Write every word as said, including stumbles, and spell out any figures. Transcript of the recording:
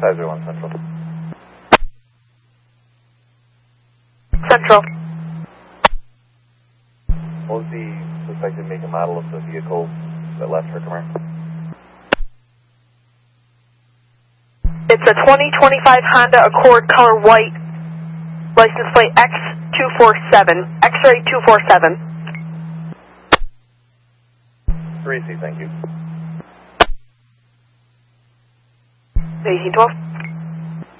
five zero one Central. Central. What was the suspected make and model of the vehicle that left her command? It's a twenty twenty-five Honda Accord color white, license plate X two four seven, X-ray two four seven. three C, thank you. eighteen twelve.